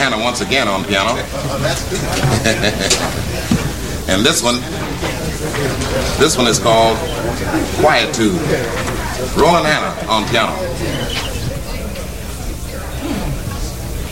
Hanna once again on piano. And this one is called Quietude. Roland Hanna on piano.